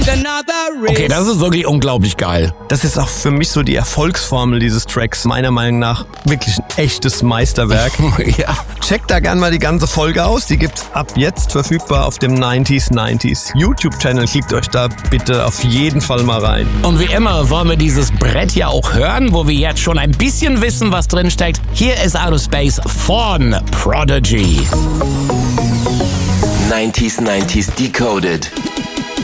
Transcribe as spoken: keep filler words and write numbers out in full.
Okay, das ist wirklich unglaublich geil. Das ist auch für mich so die Erfolgsformel dieses Tracks. Meiner Meinung nach wirklich ein echtes Meisterwerk. Ja. Checkt da gern mal die ganze Folge aus. Die gibt's ab jetzt verfügbar auf dem neunziger neunziger YouTube-Channel. Klickt euch da bitte auf jeden Fall mal rein. Und wie immer wollen wir dieses Brett ja auch hören, wo wir jetzt schon ein bisschen wissen, was drin steckt. Hier ist Out of Space von Prodigy. neunziger neunziger Decoded.